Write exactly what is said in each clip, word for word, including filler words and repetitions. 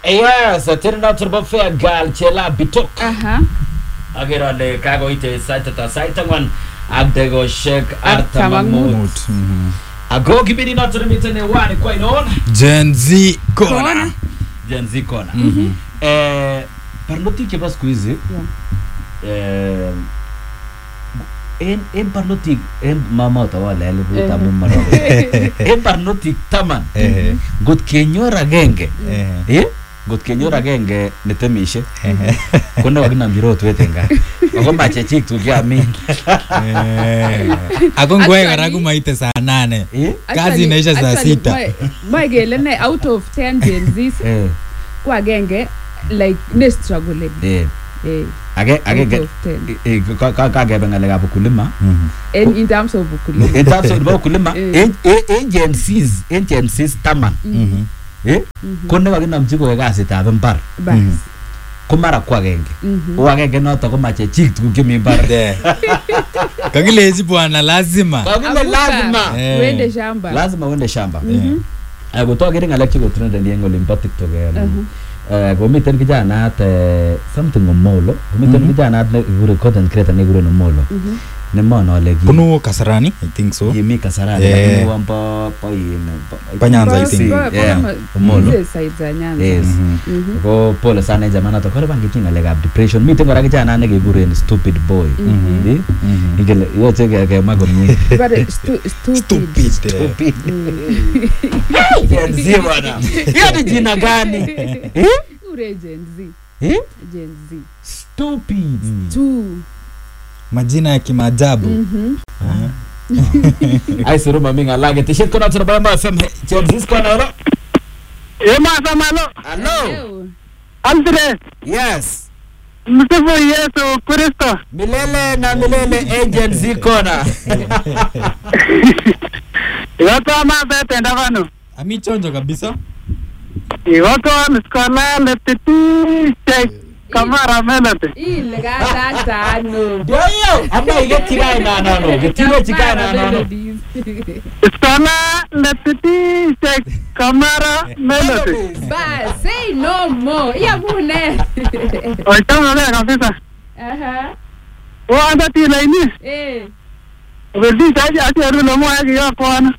Yes, tena turbo fair gal chela bitok. Aha. Agera le kago ite site ta site ngwan agdego shek artamamut. Ago kibidi na turmitene wani kwa inaona Gen Z Corner. Gen Z Corner. Eh parloti che bas quiz. Eh en en parloti en mama tawa lele buta mama. En parloti taman. Eh gut kenyora genge. Eh gut kenyora genge netemishe. Kwenda wakina mbiro twetenga. Wagomba chechik tu kia mi. Ako ngwe karagu maite saa nane. Kazi inaisha saa sita. Mai gele ne out of ten Gen Zs. Kwa genge like ne struggle. Eh. Eh. Age age eh ka ka ka gebe ngale gapo kulima. In in terms of kulima. In terms of kulima, en en Gen Zs, en Gen Zs taman. Eh? Kwenda wakina mjiko kasi ta mbar. Bas. Kumara kwa genge. Wagenge noto kumache chik tu kimi mbar. Kagilezi bwana lazima. Kagile lazima. Wende shamba. Lazima wende shamba. Eh kutoa gere ngale chiko trend ndiengo limpa TikTok ya. Eh gomiten kijana at something omolo. Gomiten kijana at gure content creator ne gure nomolo. Ne mono legi. Kuno Kasarani, I think so. Yimi Kasarani, lakini wampa pa yin. Panyanza I think. Yeah. Omolo. Yes. Go pole sana jamana to kore bangi kinga lega depression. Mite ngora kijana ne gure stupid boy. Eh? Ingele yote ke ke mago ni. But stupid. Stupid. Stupid. Gen Z bwana. Hiyo ni jina gani? Eh? Ure Gen Z. Eh? Gen Z. Stupid. Two. Majina ya kimaajabu. Mhm. Ai suru mami ngalage t-shirt kona turba ma F M Gen Z kona ro. Ema samalo. Hello. Andre. Yes. Msifu Yesu Kristo. Milele na milele Gen Z kona. Yoto ama tenda vano. Ami chonjo kabisa. Yoto mskola letiti check kamera melate. Ile gata tano. Doyo, ama igeti kai na nano, getile chikai na nano. Skola letiti check kamera melate. Ba, say no more. Ya mune. Oito mele kabisa. Aha. Wanda tila ini. Eh. Wedi saji ati aru lomo agi ya kwana.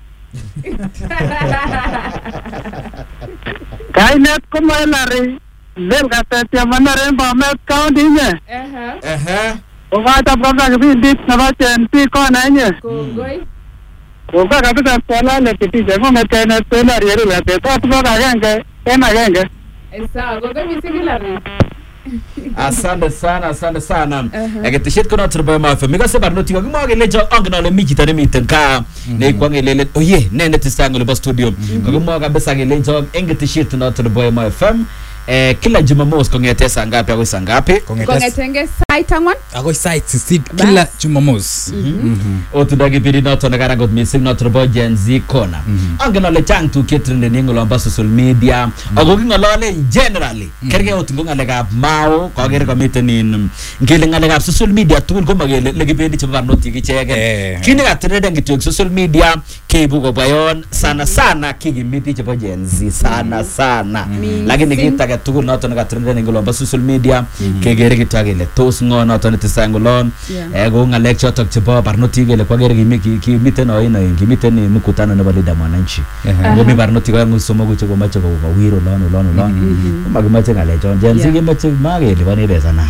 Kainet kumailari. Del kata manare ba met county nye. Aha. Aha. Ugata baba gibi dit na ba chen pi ko na nye. Kongoi. Uga kabisa sala le titi je mo mete na tela riere le te ta baba genge tena genge. Esa, gogo misigila re. Asante sana, asante sana. Ege t-shirt kona turba ma F M. Miga seba noti wagi mwage leja angna le miji tane mitenka. Ne kwange lele oye nene tisango le ba studio. Wagi mwage besa ge leja enge t-shirt na turba ma F M. Eh kila Jumamosi kongete saa ngapi au saa ngapi? Kongetenge site angwan? Ako site sit kila Jumamosi. Mhm. Otudagi bidi na tona gara god missing na turbo Gen Z Corner. Angena le chang tu ketrende ningo lamba social media. Ago ngalo le generally. Kerge otungo ngale ga mao ko gere ko mitenin ngele ngale ga social media tool ko magele le gibendi chaba noti gichege. Kini ga trende ngitu social media kebu go bayon sana sana kigi miti chaba Gen Z sana sana. Lakini kita tukul na tona trend ningo lamba social media kegere kitage le tos ngo na tona tisangolon ego nga lecture talk chaba barnoti gele kwa gere gimiki kimite na ina ngimite ni mkutano na balida mwananchi ngomi barnoti kwa ngusoma gucho kwa macho kwa wiro lono lono lono magimache nga lecture Gen Z gimache magele bane beza na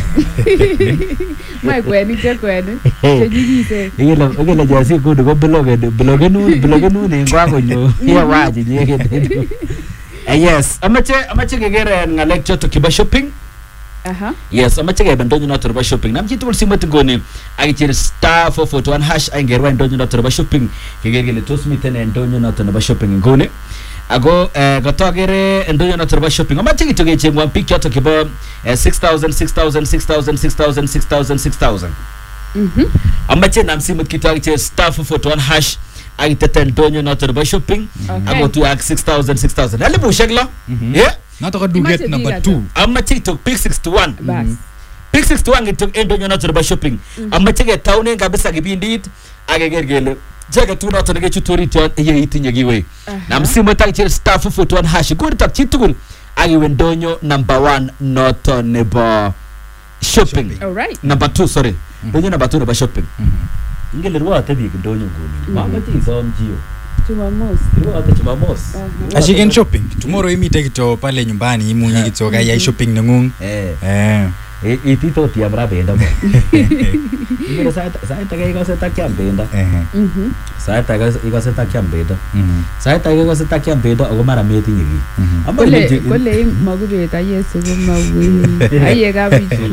mai kweni che kweni chejigise igele igele Gen Z kudu go bloge bloge nu bloge nu ni ngwango nyo ya waji nyege. Yes, amache amache gegere nga lecture to kiba shopping. Aha. Yes, amache gebe ndonyo na turba shopping. Namji tu ulsimo tugoni agichir star four four one hash aingerwa ndonyo na turba shopping. Kegere tosmite ne ndonyo na turba shopping ngone. Ago eh gotogere ndonyo na turba shopping. Amache gitoge chengwa picture to kiba six thousand six thousand six thousand six thousand six thousand six thousand. Mhm. Amache namsimu kitoge star four four one hash agitete ndonyo na turba shopping. Ago tu ak six thousand six thousand. Ale bushegla. Yeah. Not to do get number two. Amache to pick sixty-one. Bas. Pick sixty-one gitok endonyo na turba shopping. Amache ge taune kabisa gibindit agegergele. Jaga tu na tonege chutori to ye itinye giwe. Na msimu ta chir star four four one hash. Go ta chitukul agiwe ndonyo number one noto nebo shopping. All right. Number two, sorry. Ndonyo number two nebo shopping. Ingele ruote biik ndonyo nguni. Mamache isom jio. Jumamos. Ruote Jumamos. Ashiken shopping. Tomorrow imite kityo pale nyumbani imunye kityo kaya shopping nengung. Eh. Eh. Itito tiamra benda mo. Ingele sait sait age ikose takiam benda. Mhm. Sait age ikose takiam benda. Sait age ikose takiam benda ako mara metinye ki. Kole kole makubet ayesu ko mawe. Aye kabichu.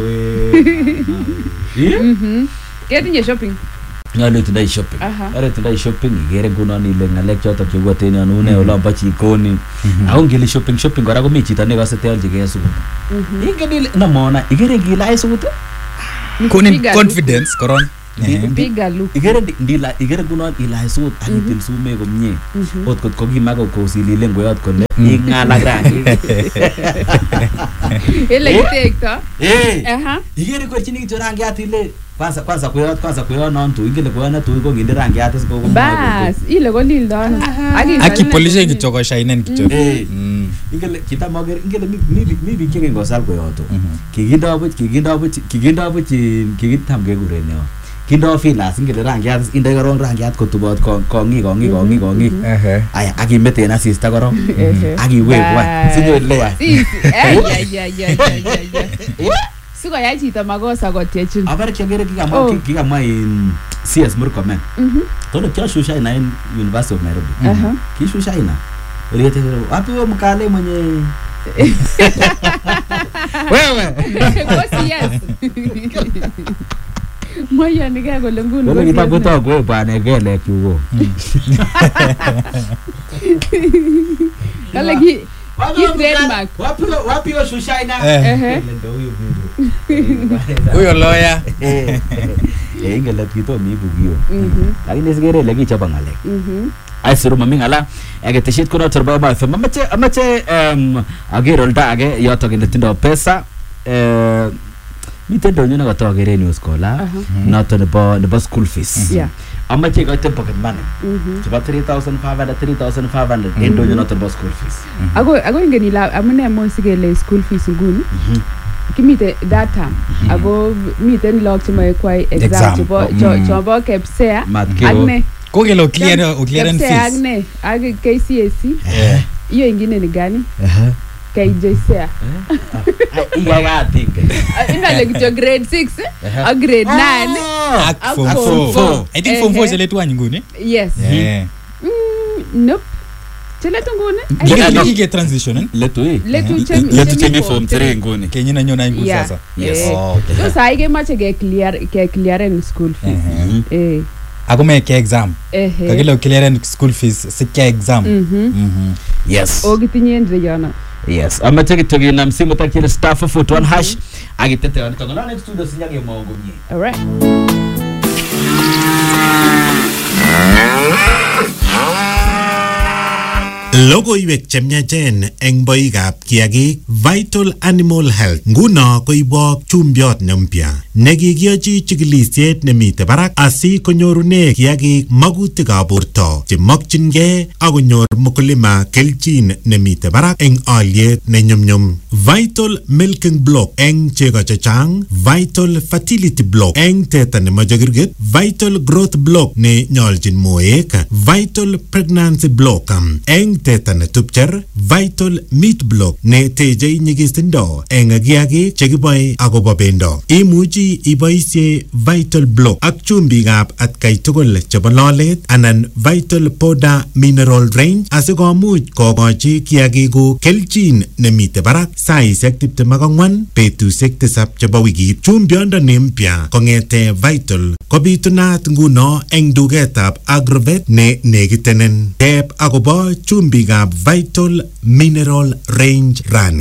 Mhm. Ketinye shopping. Nyolu itindoi shopping. Ore itindoi shopping igere ngunon ile ngalek chotok chebwoten yon une olombo chikoni. Ako ngele shopping shopping kora komi chito nekose teoljigei sukut. Ingen ile namona igere ngilai sukut. Konin confidence koron. Bigger look. Igere ndila igere ngunon ilai sukut akitil sumek komie. Ot kot ko kimako kosilile ngoyot kole ingalak rangi. Ele kitekto. Eh. Aha. Igere korchini kityo rangiat ile kwanza kwanza kuyot kwanza kuyon non tu ingele kuyon tu ko nginde rangiat is ko bas ile ko lildo aki police kityo ko shinen kityo ingele kita mager ingele mi mi bi kenge ngosal koyoto kikindo buch kikindo buch kikindo buch kikitam kekure neo kindo filas ingele rangiat inde korong rangiat kotubot kongi kongi kongi kongi aya akimeten asista korong akiwekwa sinyo leya ay ay ay ay Siko ya chito makosa kotiechin. Abare kiagere kikamwa kikamwa in C S Murkomen. Mhm. Tono kiashusha ina in University of Nairobi. Aha. Kishusha ina. Uliyete wapi wewe mkale mwenye wewe. Kosi yes. Moya nika kole ngunu. Kole kitakuta kwa bwana gele kiugo. Kale ki trademark. Wapi wapi yo shushaina? Eh. Huyo lawyer. Eh. Eh ingele kito mi bugio. Mhm. Lakini sigere lagi chapa ngale. Mhm. Ai siru mami ngala age tishit kuna turba ba fa mamache amache um agero lda age yoto kile tindo pesa eh mitendo nyona gato agere news kola noto nebo nebo school fees. Yeah. Amache gato pocket money. Mhm. About three thousand five hundred three thousand five hundred endo nyona turbo school fees. Ago ago ingeni la amune mo sigele school fees nguni. Mhm. Kimite that time ago miten log chemo kwai exam chebo chebo kepsea agne ko gelo clear o clear and fees agne ag K C S E eh hiyo ingine ni gani eh K J C A iya gati ina le kicho grade six a grade nine ak form four I think form four zile tu nguni yes nope Chele tungune Gige gige transition letu hii letu chemi letu chemi form three nguni Kenya na nyona nguni sasa yes so sai ge mache ge clear ke clear in school fees eh ako me ke exam kagilo clear in school fees sike exam mhm yes ogitinye ndre yana yes amache kitogi na msimu takile staff of one hash agitete wanito ngona next studio sinyage maongo nye all right Logoiwek chemyachen eng boikab kiagik Vital Animal Health nguno koibok chumbiot ne mpya nekikiyochi chikilisiet nemite barak asi konyorune kiagik magutikab borto chemakchingei akonyor mkulima kelchin nemite barak eng aliet nenyumnyum. Vital Milking Block eng chego chechang, Vital Fertility Block eng teta nemoche kirgit, Vital Growth Block ne nyoljin moek, Vital Pregnancy Block eng teta netupcher, Vital Meat Block ne tejei nyigisindo eng kiagik chekiboe akobo bendo. Imuchi iboisie Vital Block ak chumbikab atkai tugul chebo lolet anan Vital Powder Mineral Range asikomuch kokochi kiagikuk kelchin nemite barak saisiek tiptem ak ang'wan betusiek tisab chebo wikit. Chumbiondoni mpya kong'ete Vital kobitunat nguno eng duketab Agrovet ne nekitenen. Teb akobo chumbikab Vital Mineral Range rani.